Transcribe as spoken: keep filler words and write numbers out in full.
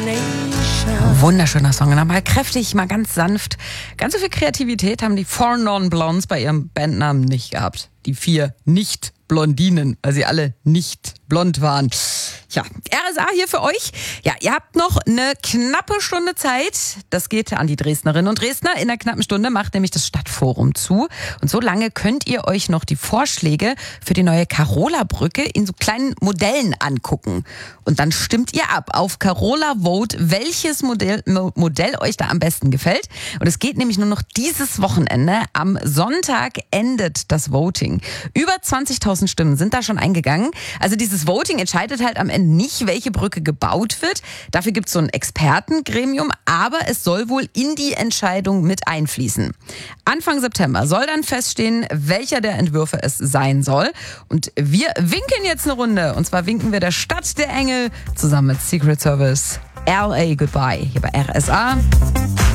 Wunderschöner Song. Mal kräftig, mal ganz sanft. Ganz so viel Kreativität haben die Four Non-Blondes bei ihrem Bandnamen nicht gehabt. Die vier Nicht-Blondinen, weil sie alle nicht blond waren. Tja, R S A hier für euch. Ja, ihr habt noch eine knappe Stunde Zeit. Das geht an die Dresdnerinnen und Dresdner. In einer knappen Stunde macht nämlich das Stadtforum zu. Und so lange könnt ihr euch noch die Vorschläge für die neue Carola-Brücke in so kleinen Modellen angucken. Und dann stimmt ihr ab auf Carola Vote, welches Modell, Modell euch da am besten gefällt. Und es geht nämlich nur noch dieses Wochenende. Am Sonntag endet das Voting. Über zwanzigtausend Stimmen sind da schon eingegangen. Also dieses Voting entscheidet halt am Ende nicht, welche Brücke gebaut wird. Dafür gibt es so ein Expertengremium, aber es soll wohl in die Entscheidung mit einfließen. Anfang September soll dann feststehen, welcher der Entwürfe es sein soll. Und wir winken jetzt eine Runde. Und zwar winken wir der Stadt der Engel zusammen mit Secret Service L A Goodbye hier bei R S A.